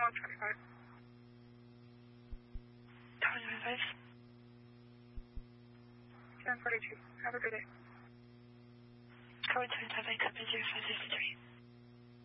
125. 25. 1042. Have a good day. Code 7, Quebec, 0553.